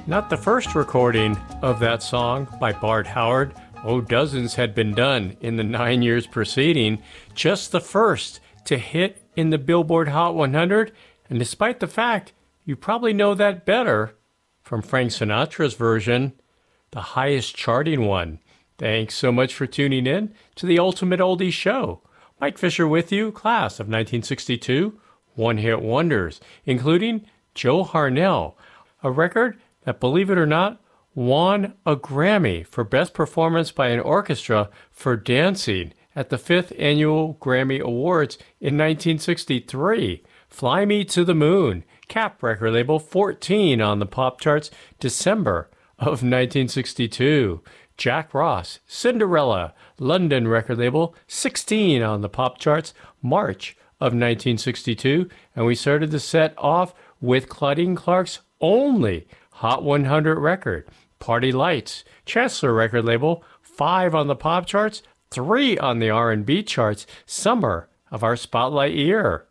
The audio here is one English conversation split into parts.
Not the first recording of that song by Bart Howard. Oh, dozens had been done in the 9 years preceding. Just the first to hit in the Billboard Hot 100. And despite the fact you probably know that better from Frank Sinatra's version, the highest charting one. Thanks so much for tuning in to the Ultimate Oldies Show. Mike Fisher with you, class of 1962, one-hit wonders, including Joe Harnell, a record that, believe it or not, won a Grammy for Best Performance by an Orchestra for Dancing at the 5th Annual Grammy Awards in 1963. Fly Me to the Moon, Cap record label, 14 on the pop charts, December of 1962. Jack Ross, Cinderella, London record label, 16 on the pop charts, March of 1962. And we started the set off with Claudine Clark's only Hot 100 record, Party Lights, Chancellor record label, 5 on the pop charts, 3 on the R&B charts, summer of our spotlight year.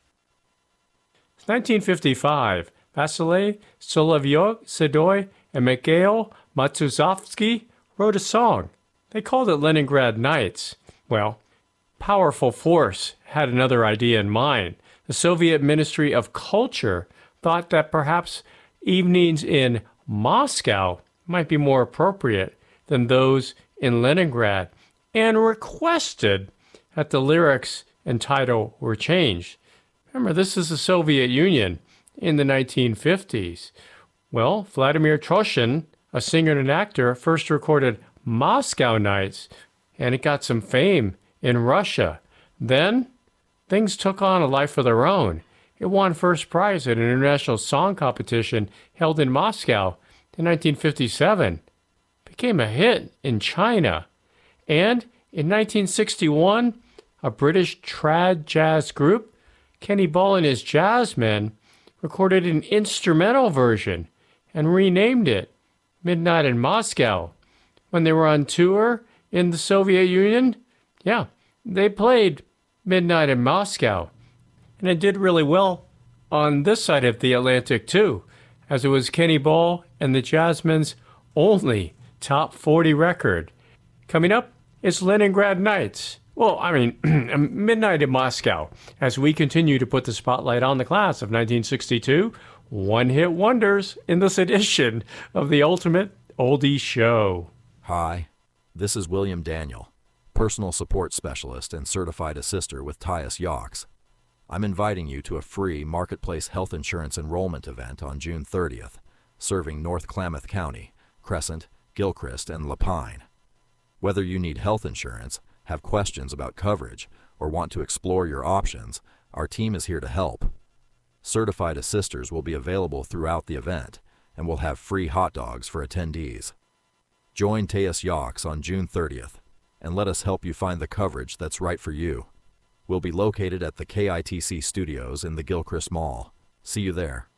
It's 1955. Vasily Solovyov-Sedoy and Mikhail Matuzovsky wrote a song. They called it Leningrad Nights. Well, powerful force had another idea in mind. The Soviet Ministry of Culture thought that perhaps evenings in Moscow might be more appropriate than those in Leningrad, and requested that the lyrics and title were changed. Remember, this is the Soviet Union in the 1950s. Well, Vladimir Troshin, a singer and actor, first recorded Moscow Nights, and it got some fame in Russia. Then, things took on a life of their own. It won first prize at an international song competition held in Moscow in 1957. Became a hit in China. And in 1961, a British trad jazz group, Kenny Ball and his Jazzmen, recorded an instrumental version and renamed it Midnight in Moscow. When they were on tour in the Soviet Union, they played Midnight in Moscow. And it did really well on this side of the Atlantic, too, as it was Kenny Ball and the Jazzmen's only top 40 record. Coming up is Leningrad Nights. Well, Midnight in Moscow, as we continue to put the spotlight on the class of 1962, one-hit wonders in this edition of the Ultimate Oldies Show. Hi, this is William Daniel, personal support specialist and certified assister with Tyus Yox. I'm inviting you to a free Marketplace health insurance enrollment event on June 30th, serving North Klamath County, Crescent, Gilchrist, and Lapine. Whether you need health insurance, have questions about coverage, or want to explore your options, our team is here to help. Certified assisters will be available throughout the event, and we'll have free hot dogs for attendees. Join Tyus Yox on June 30th, and let us help you find the coverage that's right for you. We'll be located at the KITC studios in the Gilchrist Mall. See you there.